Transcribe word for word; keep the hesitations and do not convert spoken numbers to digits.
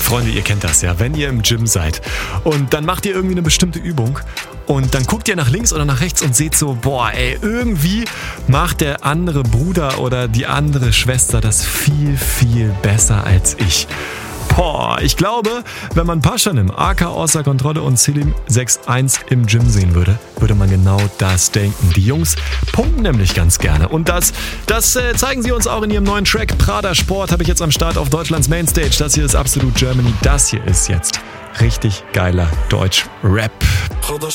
Freunde, ihr kennt das ja, wenn ihr im Gym seid und dann macht ihr irgendwie eine bestimmte Übung und dann guckt ihr nach links oder nach rechts und seht so, boah, ey, irgendwie macht der andere Bruder oder die andere Schwester das viel, viel besser als ich. Boah, ich glaube, wenn man Paschanim, A K außer Kontrolle und Selim sechs eins im Gym sehen würde, würde man genau das denken. Die Jungs pumpen nämlich ganz gerne. Und das, das äh, zeigen sie uns auch in ihrem neuen Track. Prada Sport habe ich jetzt am Start auf Deutschlands Mainstage. Das hier ist Absolut Germany. Das hier ist jetzt richtig geiler Deutsch-Rap. Prada